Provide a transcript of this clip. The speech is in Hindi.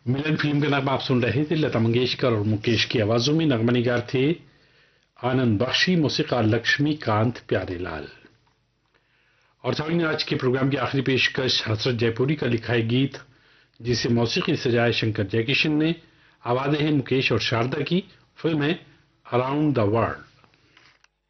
मिलन फिल्म का नगमा आप सुन रहे थे। लता मंगेशकर और मुकेश की आवाजों में नगमा निगार थे आनंद बख्शी, मौसीक़ार लक्ष्मीकांत प्यारेलाल। और सामने आज के प्रोग्राम की आखिरी पेशकश हसरत जयपुरी का लिखा है गीत, जिसे मौसीकी सजाए शंकर जयकिशन ने, आवाजें हैं मुकेश और शारदा की। फिल्म है अराउंड द वर्ल्ड।